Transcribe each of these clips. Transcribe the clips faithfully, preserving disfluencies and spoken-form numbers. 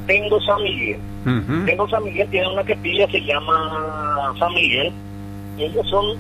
Tengo San Miguel. Uh-huh. Tengo San Miguel tiene una capilla que se llama San Miguel. Y ellos son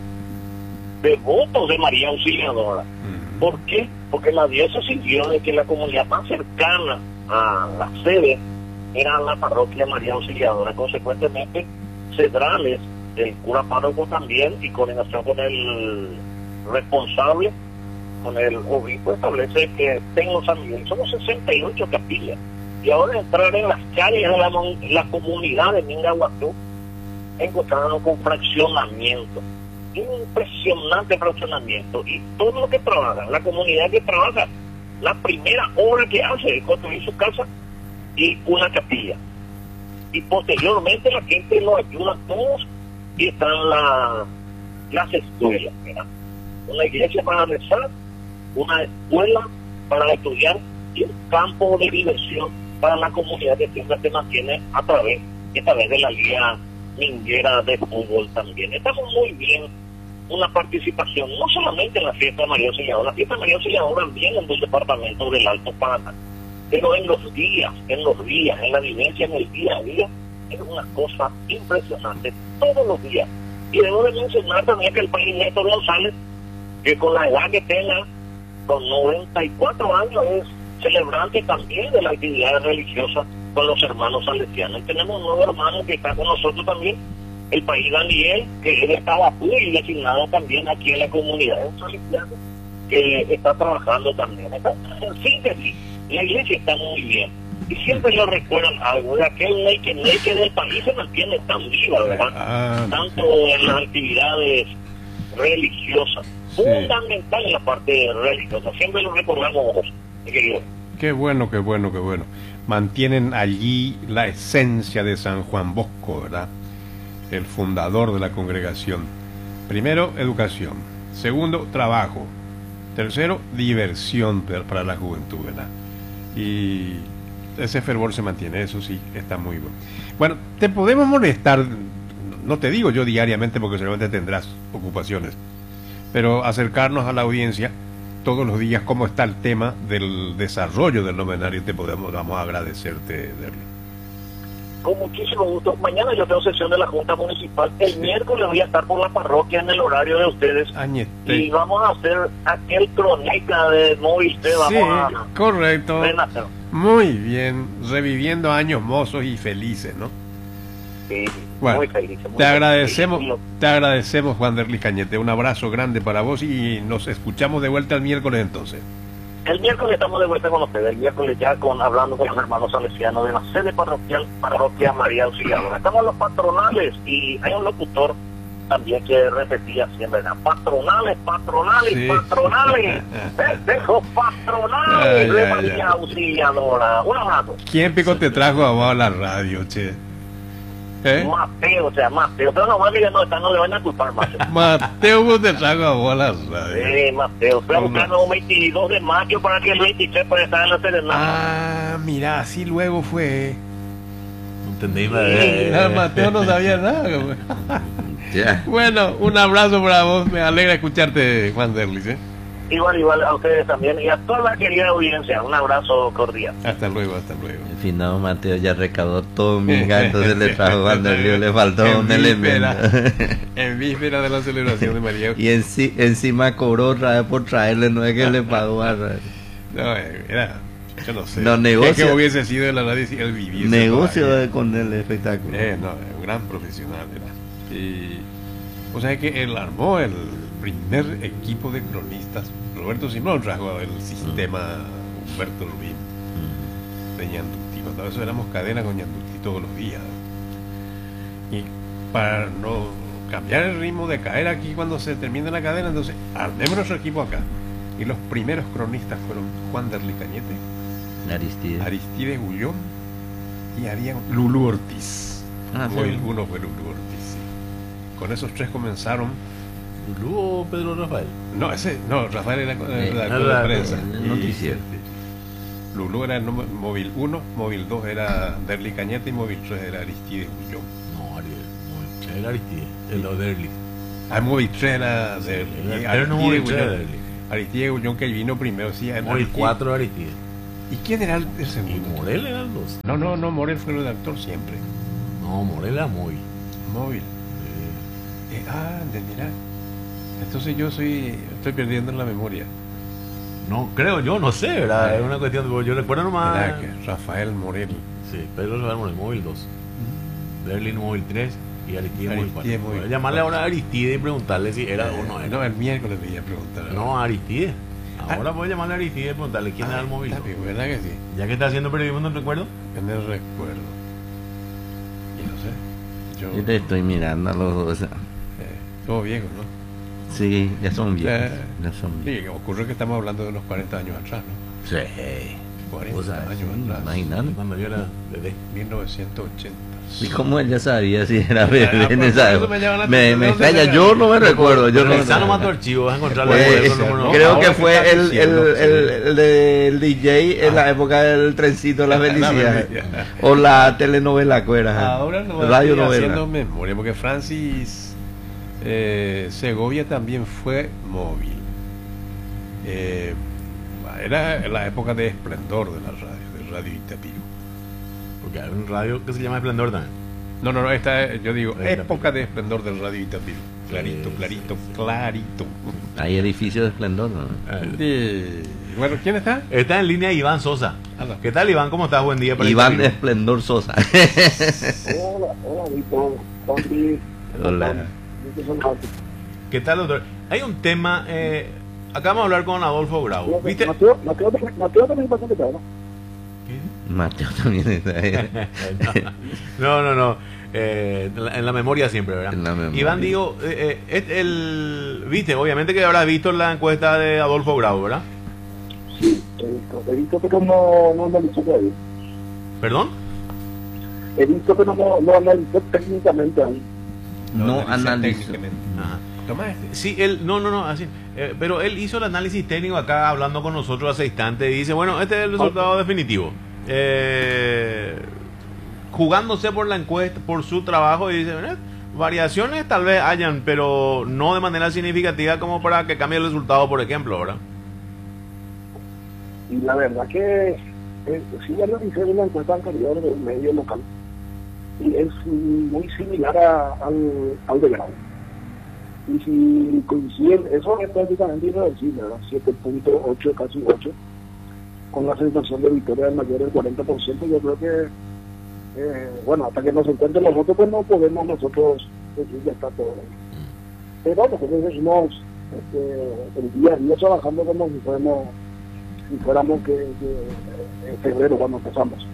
devotos de María Auxiliadora. Uh-huh. ¿Por qué? Porque la diócesis vio de que la comunidad más cercana a la sede era la parroquia María Auxiliadora. Consecuentemente, Cedrales, el cura párroco también, y coordinación con el responsable, con el obispo, establece que tengo San Miguel. Somos sesenta y ocho capillas. Y ahora entrar en las calles de la, la comunidad de Mingahuatú, encontrarnos con fraccionamiento. Impresionante fraccionamiento. Y todo lo que trabaja, la comunidad que trabaja, la primera obra que hace es construir su casa y una capilla. Y posteriormente la gente lo ayuda a todos y están la, las escuelas, ¿verdad? Una iglesia para rezar, una escuela para estudiar y un campo de diversión para la comunidad que siempre se mantiene a través, a través de la Liga Minguera de Fútbol también. Estamos muy bien, una participación, no solamente en la fiesta de María Auxiliadora, la fiesta de María Auxiliadora viene en el departamento del Alto Paraná, pero en los días, en los días, en la vivencia, en el día a día, es una cosa impresionante, todos los días. Y debo de mencionar también que el país Néstor González, que con la edad que tenga, con noventa y cuatro años, es celebrante también de la actividad religiosa con los hermanos salesianos. Y tenemos un nuevo hermano que está con nosotros también, el país Daniel, que él estaba y designado también aquí en la comunidad. Es un salesiano que está trabajando también. Está, en síntesis, la iglesia está muy bien. Y siempre lo recuerdan algo de aquel ley que, ley que del país se mantiene tan viva, ¿verdad? Ah, Tanto en las actividades religiosas, sí, fundamental en la parte religiosa. Siempre lo recordamos, querido. Qué bueno, qué bueno, qué bueno. Mantienen allí la esencia de San Juan Bosco, ¿verdad? El fundador de la congregación. Primero, educación. Segundo, trabajo. Tercero, diversión para la juventud, ¿verdad? Y ese fervor se mantiene, eso sí, está muy bueno. Bueno, te podemos molestar, no te digo yo diariamente porque seguramente tendrás ocupaciones, pero acercarnos a la audiencia todos los días cómo está el tema del desarrollo del novenario, te podemos, vamos a agradecerte, Derli. Con muchísimo gusto. Mañana yo tengo sesión de la Junta Municipal. El miércoles voy a estar por la parroquia en el horario de ustedes. Añete. Y vamos a hacer aquel crónica de móvil. Vamos sí, a correcto. renacer. Muy bien. Reviviendo años mozos y felices, ¿no? Sí, bueno, muy feliz. Muy te agradecemos, feliz. te agradecemos, Juan Derlis Cañete. Un abrazo grande para vos y nos escuchamos de vuelta el miércoles entonces. El miércoles estamos de vuelta con ustedes, el miércoles ya con hablando con los hermanos salesianos de la sede parroquial, parroquia María Auxiliadora. Estamos los patronales y hay un locutor también que repetía siempre, patronales, patronales, sí, patronales, dejo patronales ay, de ay, María ay. Auxiliadora. Un abrazo. ¿Quién pico te trajo a vos a la radio, che? ¿Eh? Mateo, o sea, Mateo, pero no, mire, no, está, no le van a culpar, Mateo. Mateo, ¿cómo te trajo a vos a la radio? Sí, Mateo, fui a No, buscarme un veintidós de mayo para que el veintitrés pueda estar en la serenata. Ah, mira, así luego fue. Entendí, Sí, ah, Mateo no sabía nada. ya. Bueno, un abrazo para vos, me alegra escucharte, Juan Derlis, ¿eh? Igual, igual a ustedes también y a toda la querida audiencia, un abrazo cordial. Hasta luego, hasta luego. En fin, no, Mateo ya recaudó todo Minga, entonces le trajo Juan Derlis, le faltó un elemento. En víspera de la celebración de María. Y en sí, encima cobró otra vez por traerle, no es que le pagó a Raúl. No, era, yo no sé. No, negocio. Es que hubiese sido de la radio si él viviese. Negocio todavía. con el espectáculo. Eh, no, un gran profesional era. Y, o sea que él armó el primer equipo de cronistas. Roberto Simón trajo el sistema Humberto Rubín de Ñandutí. Cuando eso éramos cadena con Ñandutí todos los días. Y para no cambiar el ritmo de caer aquí cuando se termina la cadena, entonces armemos nuestro equipo acá. Y los primeros cronistas fueron Juan Derlis Cañete, Aristides. Aristides Gullón y había Lulú Ortiz. Ah, Muy sí. uno fue Lulú Ortiz, sí. Con esos tres comenzaron. ¿Lulú o Pedro Rafael? No, ese, no, Rafael era Eh, el ah, de la- prensa. el Y- noticiero. sí. Lulú era el número- móvil uno, móvil dos era Derlis Cañete y móvil tres era Aristides Gullón. No, Ariel. No, era Aristides, el de Derlis. Ah, móvil tres era Sí, Derlis. era- Y era no Aristides móvil tres Gullón- era Derlis. Aristides Gullón que vino primero, sí. Móvil cuatro Aristides. ¿Y quién era el, el Y segundo? Morel eran dos. No, no, no, Morel fue el redactor siempre. No, Morel era muy. Móvil. eh, Eh, ah, mira. Entonces yo soy, estoy perdiendo la memoria. no, creo yo, no sé, ¿verdad? Es una cuestión. de- Yo recuerdo nomás. Era que Rafael Morel. Sí, Pedro Rafael Morel, móvil dos. Berlín móvil tres y Aristide móvil cuatro. Aristide móvil Voy a llamarle cuatro. ahora a Aristide y preguntarle si era o no era. No, el miércoles le iba a preguntar. No, a Aristide. Ah. Ahora voy a llamarle a Aristide y preguntarle quién Ah, era el móvil. está bien, ¿verdad que sí? Ya que está haciendo periodismo, no recuerdo. En el recuerdo. Y no sé. Yo. Yo te estoy mirando a los dos. eh, todo viejo, ¿no? Sí, ya son viejos. Eh, Ya son viejos. Sí, ocurre que estamos hablando de unos cuarenta años atrás, ¿no? Sí. cuarenta O sea, años sí, atrás. imagínate. Cuando yo era bebé. mil novecientos ochenta. ¿Y cómo él ya sabía si era Ah, bebé en por esa eso época? me llama la Me, atención. me ¿De dónde extraña, saca? yo no me recuerdo. Yo no me Revisá nomás tu recuerdo. archivo, vas a encontrarlo. Pues, ahí, ese, no, no, no. ¿no? Creo ahora que que fue estás el, el, diciendo, el, sí. el del D J en la época del trencito de la La felicidad. felicidad. O la telenovela, ¿cuál era? Ahora no Radio estoy novela. haciendo memoria, porque Francis eh, Segovia también fue móvil. Eh, era la época de esplendor de la radio, de Radio Itapiro. Porque hay un radio que se llama Esplendor también. No, no, no, esta es, yo digo, Radio época de esplendor del Radio Itapiro. Clarito, Sí, clarito, sí, sí. clarito. Hay edificios de esplendor, ¿no? Eh, Y, bueno, ¿quién está? Está en línea Iván Sosa. Hola. ¿Qué tal, Iván? ¿Cómo estás? Buen día para Iván este amigo. Esplendor Sosa. Hola, hola, Víctor. Juanpi. Hola. ¿Qué tal, doctor? Hay un tema. Eh, acá vamos a hablar con Adolfo Bravo. ¿Viste? Mateo, Mateo, Mateo también pasa que tal, ¿no? Mateo también está ahí. No, no, no. Eh, en, la, en la memoria siempre, ¿verdad? En la memoria. Iván, digo, eh, eh, es el, viste, obviamente que habrás visto la encuesta de Adolfo Bravo, ¿verdad? Sí, he visto, he visto, pero no, no analizo todavía. ¿Perdón? He visto, pero no, no analizo técnicamente ahí. No analicé analizo. técnicamente. Ajá. Toma este. Sí, él, no, no, no, así. Eh, pero él hizo el análisis técnico acá hablando con nosotros hace instante y dice, bueno, este es el resultado definitivo. Eh, jugándose por la encuesta, por su trabajo, y dice, "Bueno, variaciones tal vez hayan, pero no de manera significativa como para que cambie el resultado, por ejemplo, ¿verdad?" Y la verdad que eh, sí analicé una encuesta anterior de un medio local y es muy similar a, al, al de Grau. Y si coinciden, eso es prácticamente irreversible, ¿verdad? siete punto ocho, casi ocho, con la sensación de victoria del mayor del cuarenta por ciento. Yo creo que, eh, bueno, hasta que nos encuentren los votos, pues no podemos nosotros decir ya está todo. Pero nosotros seguimos este, el día a día trabajando como si fuéramos, si fuéramos que, que en febrero cuando empezamos.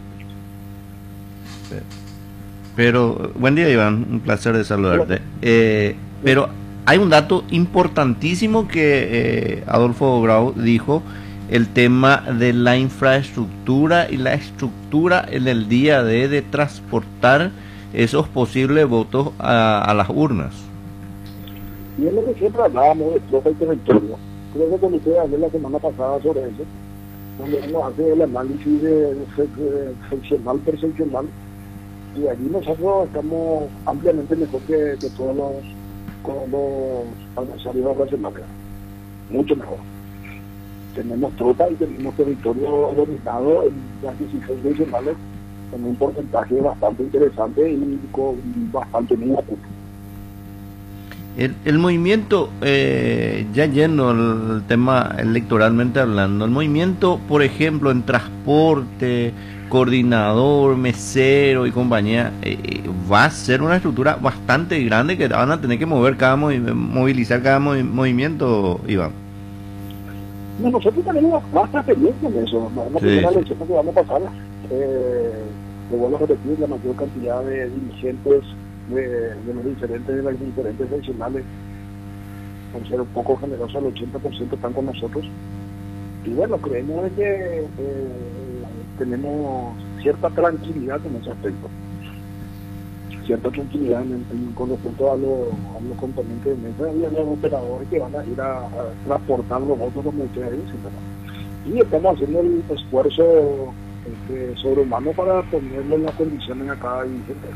Pero, buen día, Iván, un placer de saludarte. Eh, pero hay un dato importantísimo que eh, Adolfo Bravo dijo, el tema de la infraestructura y la estructura en el día de, de transportar esos posibles votos a, a las urnas. Y es lo que siempre hablábamos de tropa y territorio. Creo que cuando ustedes hablé la semana pasada sobre eso, donde uno hace el análisis de, de, de seccional por seccional, y allí nosotros estamos ampliamente mejor que, que todos los, con los adversarios regionales. Mucho mejor. Tenemos tropa y tenemos territorio dominado en las dieciséis regionales con un porcentaje bastante interesante y con bastante muy acuto. El, el movimiento, eh, ya yendo al tema electoralmente hablando, el movimiento, por ejemplo, en transporte, coordinador, mesero y compañía, eh, va a ser una estructura bastante grande que van a tener que mover cada movi movilizar cada movi movimiento, Iván. No, nosotros tenemos bastante experiencia en eso, no es la Sí, primera sí. elección que vamos a pasar. Eh, le vuelvo a repetir, la mayor cantidad de dirigentes de, de los diferentes, de las diferentes seccionales, por ser un poco generoso, el ochenta por ciento están con nosotros. Y bueno, creemos de que eh, tenemos cierta tranquilidad en ese aspecto. Cierta tranquilidad en, en, con respecto a, lo, a los componentes de mesa y a los operadores que van a ir a, a transportar los votos como ustedes dicen, ¿verdad? Y estamos haciendo el esfuerzo este, sobrehumano para ponerle en las condiciones a cada dirigente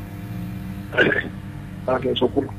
para que eso ocurra.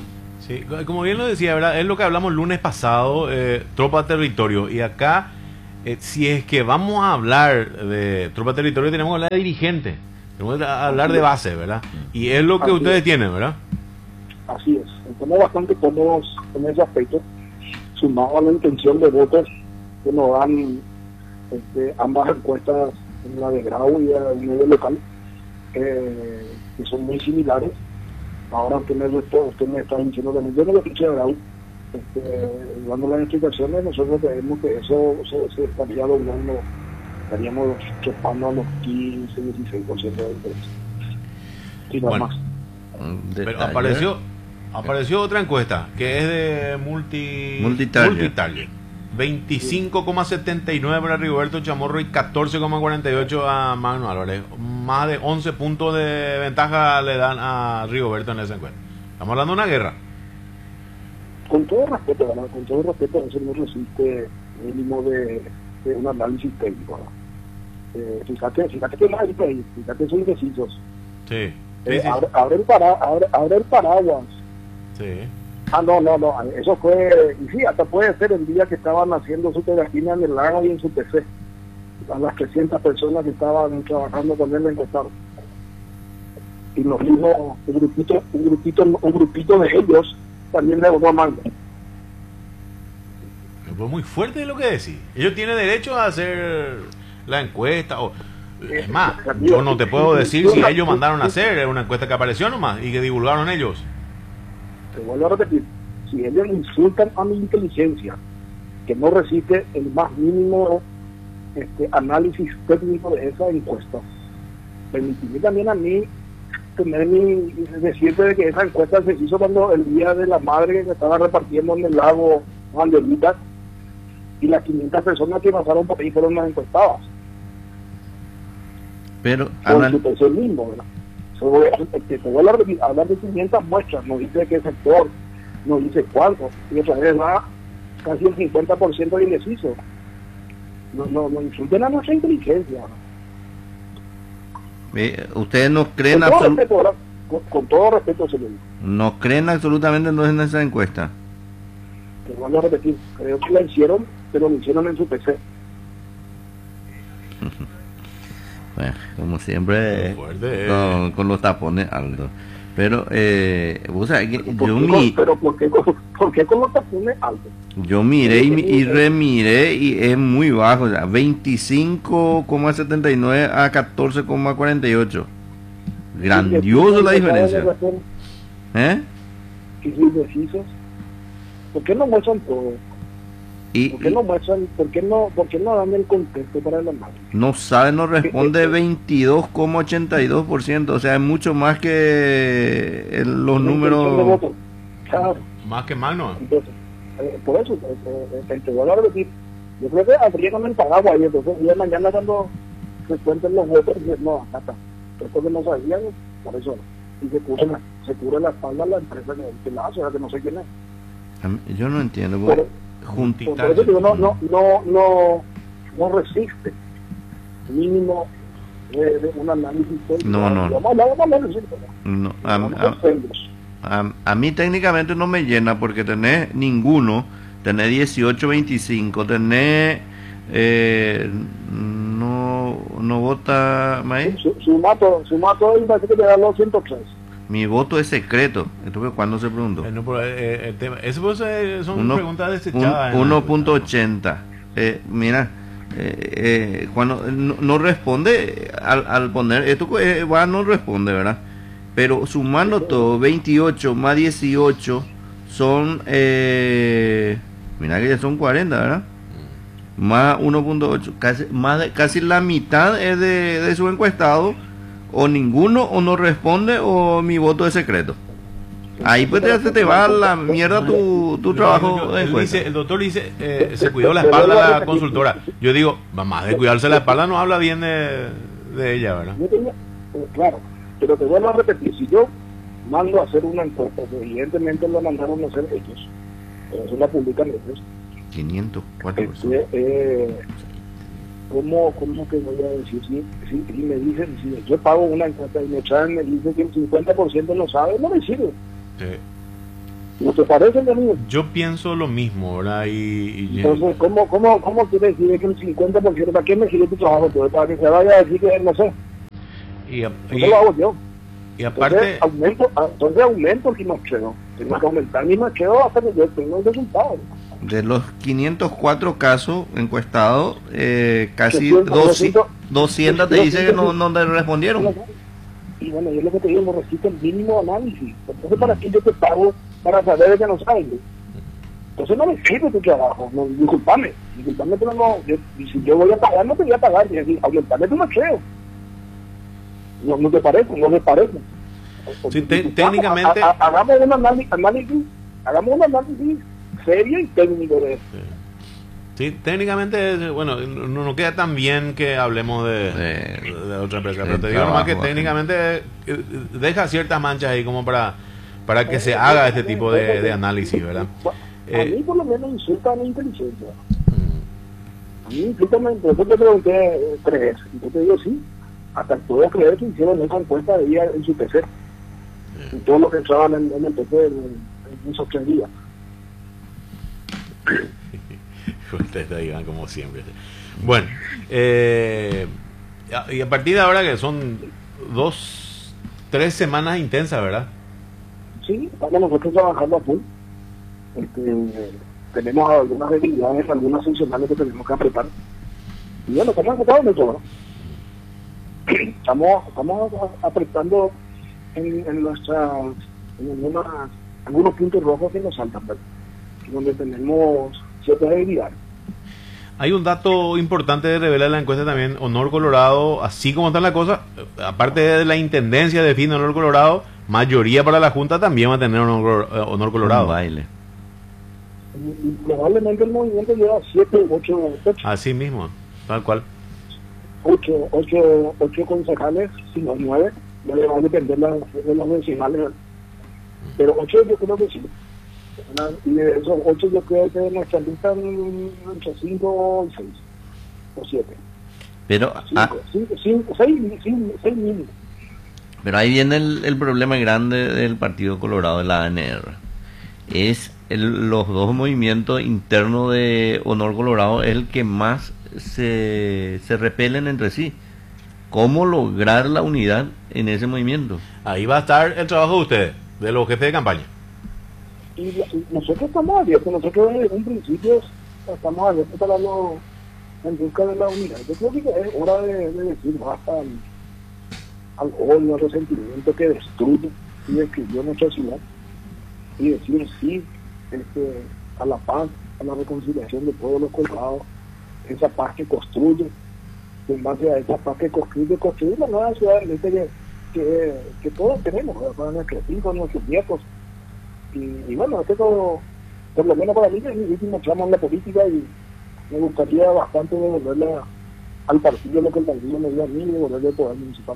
Sí, como bien lo decía, ¿verdad? Es lo que hablamos el lunes pasado, eh, tropa territorio. Y acá eh, si es que vamos a hablar de tropa territorio, tenemos que hablar de dirigente, tenemos que hablar de base, ¿verdad? Y es lo que Así ustedes es. tienen, ¿verdad? Así es, estamos bastante cómodos en ese aspecto, sumado a la intención de votos que nos dan este, ambas encuestas, en la de Grau y a nivel local, eh, que son muy similares. Ahora usted me, usted me está diciendo que yo no lo escuché a Grau, este, dando las explicaciones, nosotros creemos que eso se, se estaría doblando, estaríamos chocando a los quince, dieciséis por ciento de diferencia. Y nada Bueno. más. Pero Detalle. apareció apareció otra encuesta que es de multi Multitarget. multitarget. veinticinco coma setenta y nueve para Rigoberto Chamorro y catorce coma cuarenta y ocho a Magno Álvarez. Más de once puntos de ventaja le dan a Rigoberto en esa encuesta. Estamos hablando de una guerra. Con todo respeto, ¿verdad? Con todo respeto, eso no resiste mínimo de, de un análisis técnico, ¿verdad? Eh, fíjate, fíjate que más hay, fíjate son indecisos. Sí. Sí, Eh, sí. abre, abre el para, abre, abre el paraguas. Sí. Ah, no, no, no, eso fue, y sí, hasta puede ser el día que estaban haciendo su pegatina en el lago y en su P C. A las trescientas personas que estaban trabajando con él le encuestaron. Y nos dijo un grupito, un grupito, un grupito de ellos también le votó a Magno. Fue muy fuerte lo que decís. Ellos tienen derecho a hacer la encuesta. O, es más, yo no te puedo decir si ellos mandaron a hacer una encuesta que apareció nomás y que divulgaron ellos. Te vuelvo a repetir, si ellos insultan a mi inteligencia, que no resiste el más mínimo este, análisis técnico de esa encuesta, permitirme también a mí tener mi, decirte de que esa encuesta se hizo cuando el día de la madre que se estaba repartiendo en el lago Banderitas y las quinientas personas que pasaron por ahí fueron las encuestadas. Pero Con anal- su P C mismo, ¿verdad? So, te, te vuelvo a repetir, hablar de quinientas muestras, no dice qué sector, no dice cuánto, y otra vez va casi el cincuenta por ciento de indeciso. No, no, no insulten a nuestra inteligencia. eh, ustedes no creen Con todo, absolu- respeto, ¿verdad? con, con todo respeto se lo digo. no creen absolutamente entonces en esa encuesta. Te vuelvo a repetir, creo que la hicieron, pero lo hicieron en su P C. Bueno, como siempre, Muy fuerte, eh. con, con los tapones altos. Pero, eh, vos sabés que ¿Por yo, qué mi, con- pero ¿por qué, con, ¿por qué con los tapones altos? yo miré y, mi- y remiré y es muy bajo, o sea, veinticinco coma setenta y nueve a catorce coma cuarenta y ocho. Grandioso la diferencia. ¿Eh? Y sus indecisos, ¿por qué no muestran todo? Y, ¿Por qué no muestran, por qué no, por qué no dan el contexto para el análisis? no sabe, no responde veintidós coma ochenta y dos por ciento, o sea, es mucho más que el- los La intención de números. voto. Claro, Más que Magno. entonces, eh, por eso, eh, eh, te voy a repetir, yo creo que abrieron el paraguas y entonces el día de mañana cuando se cuenten los votos, dicen, no, acá está, esto que no sabían, por eso, y se cubre la, se cubre la espalda a la empresa que, que la hace, o sea, que no sé quién es. A mí- Yo no entiendo. Por, porque junti- por eso digo, no, no, no, no, no resiste mínimo de, de un análisis técnico. No, no. Vamos a hablar, vamos a hablar, sí, no, a, vamos a- a hacerlos. a- a mí técnicamente no me llena porque tenés ninguno, tenés dieciocho veinticinco, tenés eh, no no vota Maí. Su, su mato, su mato y parece que le da los ciento tres. Mi voto es secreto. Esto fue cuando se preguntó. Eh, no, pero, eh, el tema, eso pues, eh, son Uno- preguntas un- desechadas. en la uno punto encuesta. ochenta. Eh, mira, eh, eh, cuando no, no responde al, al poner esto, eh, va no responde, ¿verdad? Pero sumando todo, veintiocho más dieciocho son, eh, mira que ya son cuarenta, ¿verdad? Más uno punto ocho, casi, más de- casi la mitad es de, de su encuestado, o ninguno, o no responde, o mi voto es secreto. Ahí pues te, se te va a la mierda tu, tu trabajo Yo- de él encuesta. dice, el doctor dice, eh, se cuidó la espalda a la consultora. Yo digo, más de cuidarse la espalda no habla bien de, de ella, ¿verdad? Yo tenía, eh, claro, pero te vuelvo a repetir, si yo mando a hacer una encuesta, que evidentemente la mandaron a hacer ellos, pero eso la publican ellos, quinientos cuatro personas. este, eh, ¿cómo, ¿cómo que voy a decir? Si, si, si me dicen, si yo pago una encuesta y me traen, me dicen que el cincuenta por ciento no sabe, no me sirve. Sí. ¿No te parece, amigo? Yo pienso lo mismo, ¿verdad? Y, y- Entonces, ¿cómo, cómo, cómo quiere decir que el cincuenta por ciento, ¿para qué me sirve tu trabajo? Pues, para que se vaya a decir que no sé, y, a- eso y- lo hago yo. y Entonces aparte, aumento, ah, entonces aumento el macheo. Tengo que aumentar mi macheo hasta que yo tenga un resultado. De los quinientos cuatro casos encuestados, eh, casi doscientos, doscientos, doscientos te dice que no, no le respondieron. Y bueno, yo lo que te digo, no resiste el mínimo análisis. Entonces, ¿para qué yo te pago para saber de que no sabes? Entonces no me sirve tu trabajo. No, disculpame, disculpame, pero no, yo, si yo voy a pagar, no te voy a pagar. Es decir, aumentame tu macheo. No, no te parece, no me parece. Sí, te- técnicamente- Ha- ha- hagamos un análisis, análisis, hagamos un análisis serio y técnico de esto. sí, técnicamente, bueno, no, no queda tan bien que hablemos de, De- de otra empresa, del pero te digo nomás que trabajo, técnicamente eh, deja ciertas manchas ahí como para, para que se haga este tipo de, de análisis, ¿verdad? A Eh, mí por lo menos insulta a mi inteligencia. mm, A mí implícitamente, yo te pregunté, eh, ¿crees? Y yo te digo sí. Hasta puedo creer que hicieron esa encuesta de día en su P C. Y todo lo que entraban en, en el P C en, en esos tres días. Ustedes digan como siempre. Bueno, eh, y a partir de ahora que son dos, tres semanas intensas, ¿verdad? Sí, estamos nosotros trabajando a full. Este, tenemos algunas debilidades, algunas funcionales que tenemos que apretar. Y bueno, estamos enfocado en eso, ¿no? Estamos, estamos apretando en, en nuestras, en algunas, algunos puntos rojos que nos saltan, ¿verdad? Donde tenemos ciertas debilidades. Hay un dato importante de revelar la encuesta también, Honor Colorado, así como está la cosa, eh, aparte de la intendencia de fin de Honor Colorado, mayoría para la Junta también va a tener Honor, eh, honor Un Colorado. baile. Y, y probablemente el movimiento lleva siete, ocho, ocho, Así mismo, tal cual. ocho, ocho, ocho concejales, si no nueve, ya le va a depender la- de los decimales, pero ocho yo creo que sí. Una- y de esos ocho yo creo que nuestra lista mm, entre cinco y seis, o siete. Pero, ah, Cinco, cinco, cinco, seis, cinco, seis mil. pero ahí viene el, el problema grande del Partido Colorado de la A N R. Es el- los dos movimientos internos de Honor Colorado es el que más se, se repelen entre sí. ¿Cómo lograr la unidad en ese movimiento? Ahí va a estar el trabajo de ustedes, de los jefes de campaña. Y, la- y nosotros estamos abiertos, nosotros desde un principio estamos abiertos para lo, en busca de la unidad. Yo creo que ya es hora de, de decir basta al, al odio, al resentimiento que destruye y destruyó nuestra ciudad, y decir sí este, a la paz, a la reconciliación de todos los colorados, esa paz que construye, y en base a esa paz que construye, construir la nueva ciudad del este que, que, que todos tenemos, ¿verdad? Para nuestros hijos, nuestros nietos. Y, y bueno, esto, por lo menos para mí, es mi último tramo en la política y me gustaría bastante devolverle a- al partido lo que el partido me dio a mí y devolverle el poder municipal.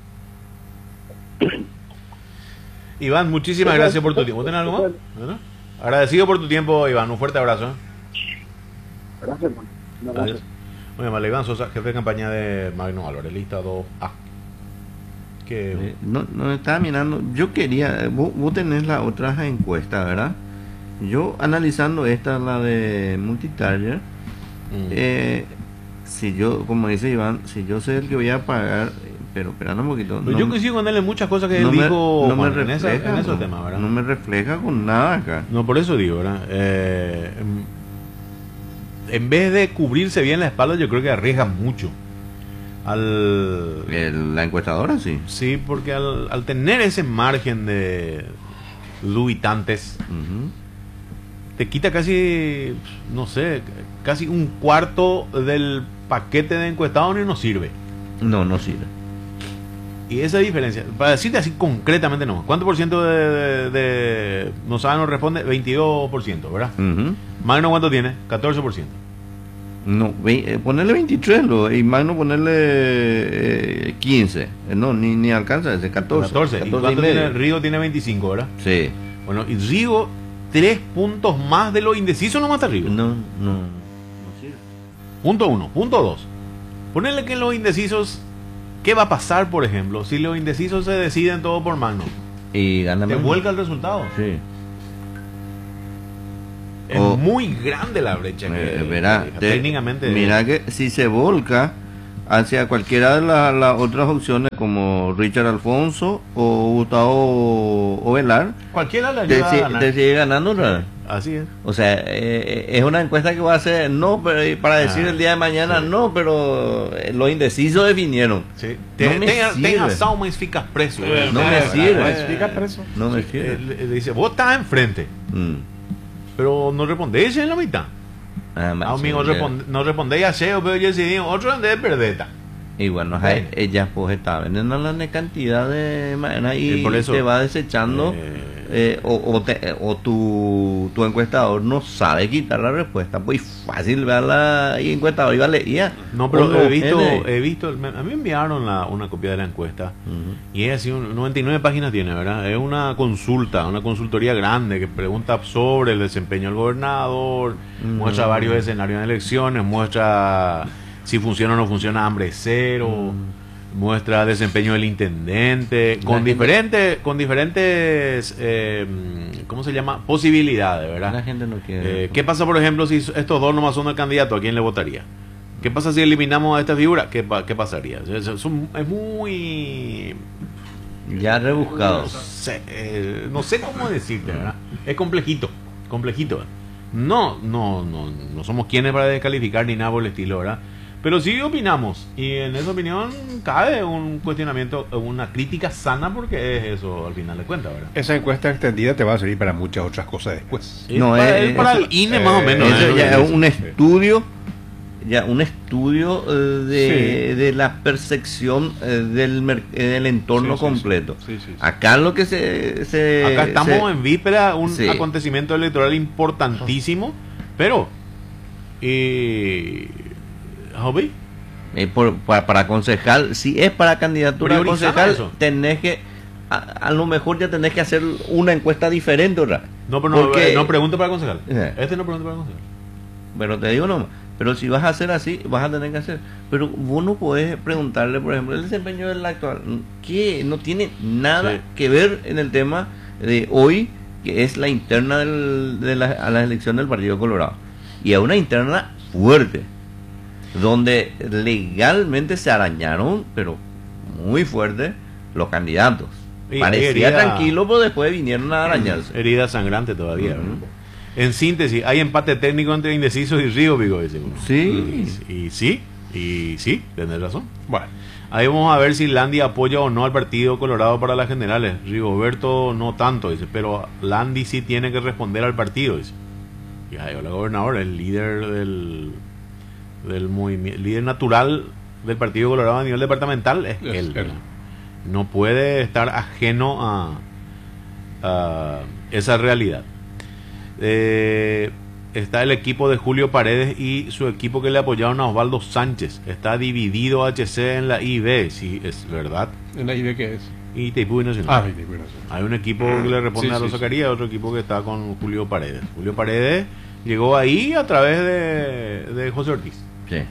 Iván, muchísimas gracias por tu tiempo. ¿Tienes algo más? ¿No? Agradecido por tu tiempo, Iván. Un fuerte abrazo. ¿eh? Gracias, hermano. Un abrazo. Gracias. Muy amable, Iván Sosa, jefe de campaña de Magno Álvarez, lista dos A. Que, Eh, no, no estaba mirando. Yo quería. eh, Vos, vos tenés las otras encuestas, ¿verdad? Yo analizando esta, la de Multitarget, mm, eh, si yo, como dice Iván, si yo sé el que voy a pagar, eh, pero esperando un poquito. pero no yo me- coincido con él en muchas cosas que no él me- dijo no me Juan, en, esa- refleja, en esos no, temas, ¿verdad? no me refleja con nada acá. No, por eso digo, ¿verdad? Eh, en, en vez de cubrirse bien la espalda, yo creo que arriesga mucho. Al, El- la encuestadora sí. sí, porque al, al tener ese margen de dubitantes, Ujú. te quita casi, no sé, casi un cuarto del paquete de encuestados y no sirve. No, no sirve. Y esa diferencia, para decirte así concretamente no, ¿cuánto por ciento de, de, de no sabe, no responde? veintidós por ciento, ¿verdad? Ujú. Magno, ¿cuánto tiene? catorce por ciento. No, ve- eh, ponerle veintitrés lo, y Magno ponerle eh, quince. Eh, no, ni, ni alcanza ese catorce. catorce. ¿Y catorce cuánto y medio. tiene? Rigo tiene veinticinco, ¿verdad? Sí. Bueno, y Rigo, tres puntos más de los indecisos nomás está Rigo. No, no, no sirve. Punto uno. Punto dos. Ponerle que los indecisos, ¿qué va a pasar, por ejemplo, si los indecisos se deciden todo por Magno? Y gana Te Magno. vuelca el resultado. Sí. Es O- muy grande la brecha. Eh, que, verá, que te- técnicamente. mira que si se volca hacia cualquiera de la- las otras opciones como Richard Alfonso o Gustavo Ovelar, Cualquiera le te, ayuda a si- ganar. te sigue ganando, ¿verdad? Así es. O sea, eh, es una encuesta que va a ser no, pero para decir Ah, el día de mañana sí. no, pero eh, los indecisos definieron. Sí. No me tenga, sirve. tenga asado, mas ficas preso. Eh, no Eh, me eh, sirve. eh, Explica preso. No me eh, sirve. le- le dice, vos estás enfrente, Mm. pero no respondéis en la mitad. Ah, Ah, amigo, sí, responde- no respondéis a SEO, pero yo decidí otro de perdeta. y bueno, Bueno. ellas pues estaban en la cantidad de maneras y Y por eso, te va desechando eh, eh, o, o, te- o tu, tu encuestador no sabe quitar la respuesta, pues fácil ver la y encuestador iba a leer. No, pero O he no, visto, N. he visto, me- a mí me enviaron la- una copia de la encuesta Ujú. y es así, un- noventa y nueve páginas tiene, ¿verdad? Es una consulta, una consultoría grande que pregunta sobre el desempeño del gobernador, Mm. muestra varios escenarios de elecciones, muestra si funciona o no funciona hambre cero, muestra desempeño del intendente, con gente- diferentes, con diferentes, eh, ¿cómo se llama? Posibilidades, ¿verdad? La gente no quiere. Eh, ¿Qué pasa, por ejemplo, si estos dos nomás son el candidato? ¿A quién le votaría? ¿Qué pasa si eliminamos a esta figura? ¿Qué, pa- qué pasaría? Es, es un- es muy... Ya No rebuscado. sé, eh, no sé cómo decirte, ¿verdad? Es complejito, complejito. No, no, no, no somos quienes para descalificar ni nada por el estilo, ¿verdad? Pero sí opinamos, y en esa opinión cabe un cuestionamiento, una crítica sana, porque es eso al final de cuentas, ¿verdad? Esa encuesta extendida te va a servir para muchas otras cosas después. No, es para, eh, es para eso- el I N E más o menos. Eso ¿eh? ya es un Sí. estudio, ya un estudio eh, de, Sí. de la percepción eh, del, mer- eh, del entorno Sí, sí, sí. completo. Sí, sí, sí. Acá lo que se... se Acá estamos se- en víspera, un Sí. acontecimiento electoral importantísimo, pero y hobby eh, por- para, para concejal, si es para candidatura a Priorizar concejal, eso. tenés que... A, a lo mejor ya tenés que hacer una encuesta diferente, ¿verdad? no, pero no, Porque- eh, no pregunto para concejal. Eh. Este no pregunta para concejal. Pero te digo nomás, pero si vas a hacer así, vas a tener que hacer. Pero vos no podés preguntarle, por ejemplo, el desempeño del actual, que no tiene nada Sí. que ver en el tema de hoy, que es la interna del- de la, a la elección del Partido Colorado. Y es una interna fuerte, donde legalmente se arañaron, pero muy fuerte, los candidatos. Y Parecía herida- tranquilo, pero después vinieron a arañarse. Herida sangrante todavía. Ujú. ¿verdad? En síntesis, hay empate técnico entre indecisos y Río, Vigo, dice uno. Sí. Y, y sí, y sí, tenés razón. Bueno, Ahí vamos a ver si Landy apoya o no al Partido Colorado para las generales. Rigoberto no tanto, dice, pero Landy sí tiene que responder al partido, dice. Y ahí el gobernador, el líder del, del movimiento, líder natural del Partido Colorado a nivel departamental es, Es él. él. ¿verdad? No puede estar ajeno a, a esa realidad. Eh, está el equipo de Julio Paredes y su equipo que le apoyaron a Osvaldo Sánchez. Está dividido H C en la I B, si es verdad. ¿en la I B qué es? Y Itaipú y Nacional. Ah, sí, bueno, sí. Hay un equipo que le responde Sí, a sí, los sí. Zacarías, otro equipo que está con Julio Paredes. Julio Paredes llegó ahí a través de, de José Ortiz. Sí.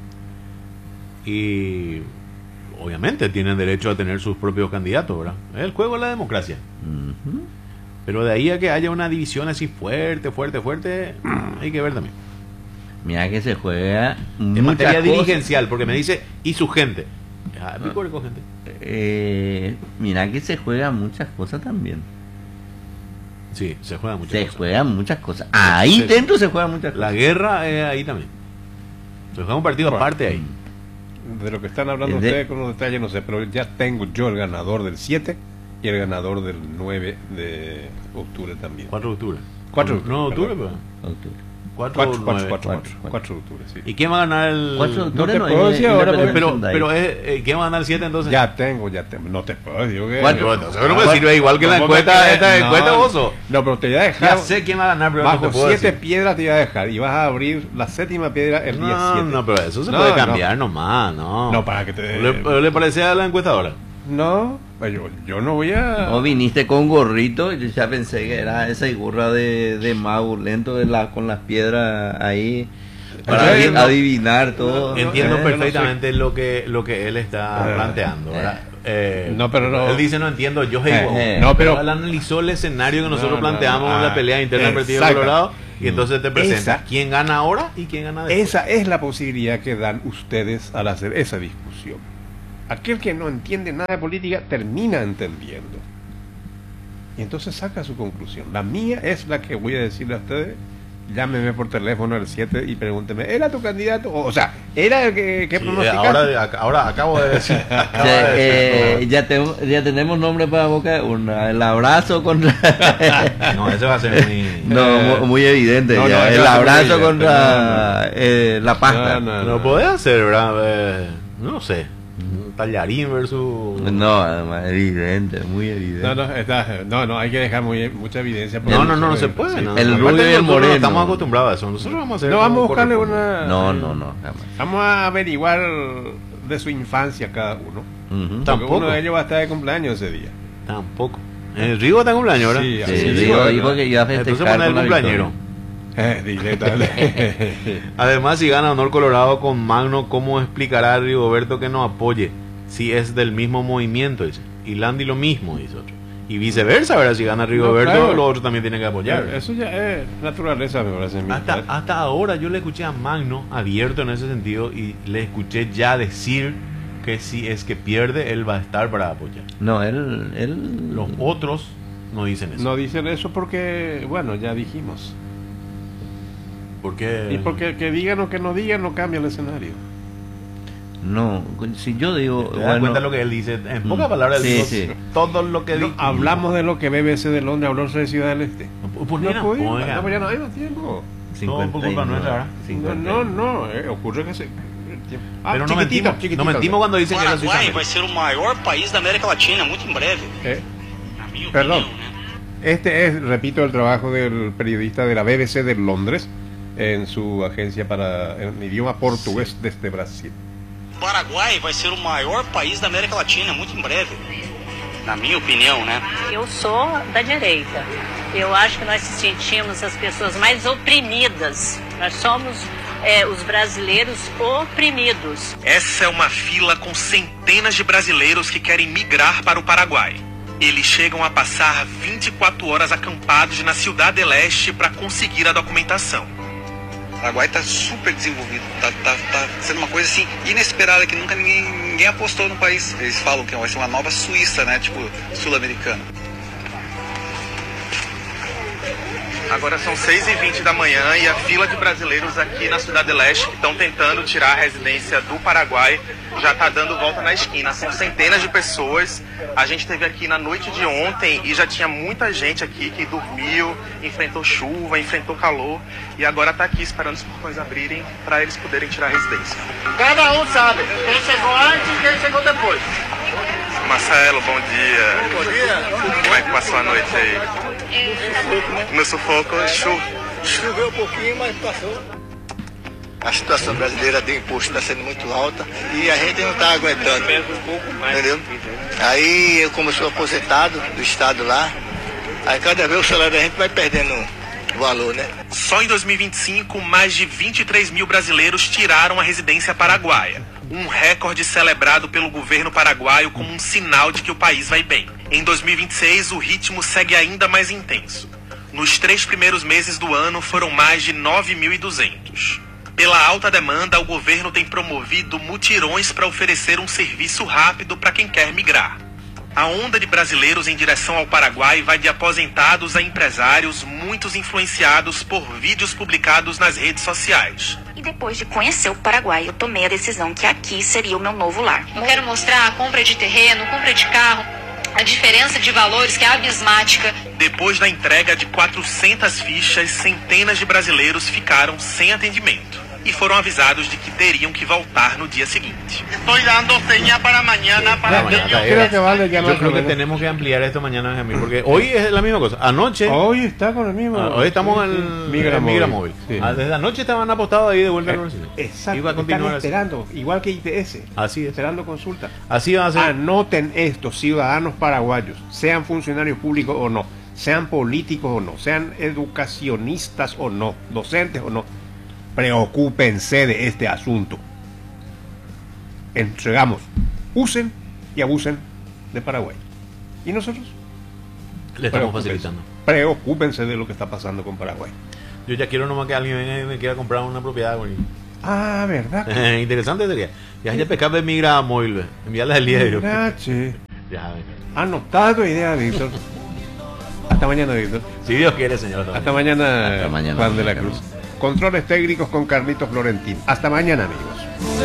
Y obviamente tienen derecho a tener sus propios candidatos, ¿verdad? Es el juego de la democracia. Ujú. Pero de ahí a que haya una división así fuerte, fuerte, fuerte, hay que ver también. Mira que se juega En muchas materia cosas. dirigencial, porque me dice, y su gente. Ah, pico rico, gente. Eh, mira que se juega muchas cosas también. Sí, se juega mucho. Se juegan muchas cosas. Ahí Sí. dentro se juegan muchas La cosas. guerra es ahí también. Se juega un partido Bueno. aparte ahí. De lo que están hablando Es de- ustedes con los detalles, no sé, pero ya tengo yo el ganador del siete y el ganador del nueve de octubre también. cuatro de octubre. cuatro de octubre, No, octubre, perdón. pero. Octubre. cuatro, cuatro, cuatro, cuatro, cuatro, cuatro, cuatro de octubre, sí. ¿Y quién va a ganar el. cuatro de octubre te no, puedo es- decir es ahora, Independence Pero, Day. pero es, eh, ¿quién va a ganar el siete entonces? Ya tengo, ya tengo. No te puedo, digo que. Cuatro. Bueno, entonces no me sirve igual que la ¿Cómo me encuesta, crees? esta No, encuesta, oso. No, pero te voy a Ya dejar. sé quién va a ganar, pero no Bajo te puedo siete decir. piedras te voy a dejar y vas a abrir la séptima piedra el día No, siete. no, pero eso se No, puede no. cambiar nomás, no. No, para que te. ¿Le, pero le parece a la encuestadora? No, yo, yo no voy a. O viniste con gorrito, yo ya pensé que era esa gorra de, de mago lento de la, con las piedras ahí para Yo- adi- adivinar todo. no, Entiendo eh, perfectamente lo que lo que él está Eh, planteando, ¿verdad? Eh, no, pero no- Él dice no entiendo, yo Eh, igual. eh. No, pero- él analizó el escenario que nosotros No, no, planteamos en ah, la pelea interna del Partido exacto. Colorado Y entonces te presenta Esa- quién gana ahora y quién gana después. Esa es la posibilidad que dan ustedes al hacer esa discusión. Aquel que no entiende nada de política termina entendiendo. Y entonces saca su conclusión. La mía es la que voy a decirle a ustedes. Llámeme por teléfono al siete y pregúnteme, ¿era tu candidato? O, o sea, ¿era el que, que Sí, pronosticaste? ahora, ac- ahora acabo de decir. acabo Sí, de decir, eh, ya, te- ya tenemos nombre para Boca, una, el abrazo contra... no, eso va a ser muy. no, mu- muy evidente, No, ya, no, el eso va a ser muy abrazo evidente. contra eh, la pasta. No, no, Lo podés hacer, ¿verdad? Eh, no sé. Un tallarín versus. No, además, evidente, muy evidente. No, no, está, no, no, hay que dejar muy, mucha evidencia. porque- No, no, no, no se puede. No. El Aparte rubio y el nosotros no moreno. estamos acostumbrados a eso. Nosotros vamos a hacer. No, vamos a como buscarle corresponde. una... No, no, no, jamás. Vamos a averiguar de su infancia cada uno. Ujú. Porque Tampoco. uno de ellos va a estar de cumpleaños ese día. Tampoco. El Rigo está en cumpleaños, ¿verdad? Sí, Sí, así digo, digo, dijo ¿verdad? que iba a Entonces festejar pone el con la cumpleañero. victoria. Eh, directamente. Además, si gana Honor Colorado con Magno, ¿cómo explicará a Rigoberto que nos apoye? Si es del mismo movimiento, dice. Y Landy lo mismo, dice otro. Y viceversa, ¿verdad? Si gana Rigoberto, claro. los otros también tienen que apoyar. Eso ya es naturaleza, me parece a mí. Hasta, hasta ahora yo le escuché a Magno abierto en ese sentido y le escuché ya decir que si es que pierde, él va a estar para apoyar. No, él... él... Los otros no dicen eso. No dicen eso porque, bueno, ya dijimos. Porque... Y porque que digan o que no digan no cambia el escenario. No, si yo digo... ¿Te das bueno, cuenta lo que él dice? En pocas Mm. palabras, él Sí, dijo sí. todo lo que No, dijo. hablamos de lo que B B C de Londres habló sobre Ciudad del Este. No, ponela, no podía, ponela. no, pues ya no hay más tiempo. No, por culpa nuestra, ¿verdad? No, cincuenta. no, no, eh, ocurre que se... Ah, Pero no chiquitito, mentimos, chiquitito. no mentimos cuando dicen que era Paraguai Suiza. vai ser o maior país da América Latina muito em breve. Eh, Na minha Perdón. opinião, né? Este es, repito, el trabajo del periodista de la B B C de Londres en su agencia para en idioma portugués desde Brasil. Paraguai vai ser o maior país da América Latina muito em breve. Na minha opinião, né? Eu sou da direita. Eu acho que nós sentimos as pessoas mais oprimidas. Nós somos é, os brasileiros oprimidos. Essa é uma fila com centenas de brasileiros que querem migrar para o Paraguai. Eles chegam a passar vinte e quatro horas acampados na Cidade del Este para conseguir a documentação. O Paraguai está super desenvolvido, está tá, tá sendo uma coisa assim inesperada que nunca ninguém, ninguém apostou no país. Eles falam que vai ser uma nova Suíça, né, tipo sul-americana. Agora são seis e vinte da manhã e a fila de brasileiros aqui na Cidade del Este que estão tentando tirar a residência do Paraguai já está dando volta na esquina. São centenas de pessoas. A gente esteve aqui na noite de ontem e já tinha muita gente aqui que dormiu, enfrentou chuva, enfrentou calor e agora está aqui esperando os portões abrirem para eles poderem tirar a residência. Cada um sabe quem chegou antes e quem chegou depois. Marcelo, bom dia. Bom dia. Como é que passou a noite aí? No sufoco, chuva. Choveu um pouquinho, mas passou. A situação brasileira de imposto está sendo muito alta e a gente não está aguentando. Entendeu? Aí eu, como sou aposentado do estado lá, aí cada vez o salário da gente vai perdendo valor, né? Só em dois mil e vinte e cinco, mais de vinte e três mil brasileiros tiraram a residência paraguaia. Um recorde celebrado pelo governo paraguaio como um sinal de que o país vai bem. Em dois mil e vinte e seis, o ritmo segue ainda mais intenso. Nos três primeiros meses do ano, foram mais de nove mil e duzentos. Pela alta demanda, o governo tem promovido mutirões para oferecer um serviço rápido para quem quer migrar. A onda de brasileiros em direção ao Paraguai vai de aposentados a empresários, muitos influenciados por vídeos publicados nas redes sociais. E depois de conhecer o Paraguai, eu tomei a decisão que aqui seria o meu novo lar. Eu quero mostrar a compra de terreno, compra de carro, a diferença de valores que é abismática. Depois da entrega de quatrocentas fichas, centenas de brasileiros ficaram sem atendimento e foram avisados de que teriam que voltar no dia seguinte. Estou dando seña para mañana para Bueno, niños. hasta ahí. Creo que vale, ya no Yo creo que tenemos- tenemos que ampliar esto mañana, Benjamín, porque hoy es la misma cosa. Anoche, Hoy está con el mismo. ah, hoy estamos sí, en sí. Migra, Migra Móvil. Sí. Ah, desde anoche estaban apostados ahí de vuelta al Eh, universidad. Exacto. Iba a continuar Están así. esperando, igual que I P S. Así es. Esperando consulta. Así va a ser. Anoten esto, ciudadanos paraguayos, sean funcionarios públicos o no, sean políticos o no, sean educacionistas o no, docentes o no, preocúpense de este asunto. Entregamos, usen y abusen de Paraguay. ¿Y nosotros? Le estamos Preocúpense. facilitando. Preocúpense de lo que está pasando con Paraguay. Yo ya quiero nomás que alguien venga y me quiera comprar una propiedad, güey. Ah, ¿verdad? Interesante sería. Ya ya pescar de migra móvil, enviarle al día. Gracias. Ya, anotado idea, Víctor. Hasta mañana, Víctor. Si Dios quiere, señor. Hasta, hasta mañana, Hasta mañana, Juan de la Carlos. Cruz. Controles técnicos con Carlitos Florentín. Hasta mañana, amigos.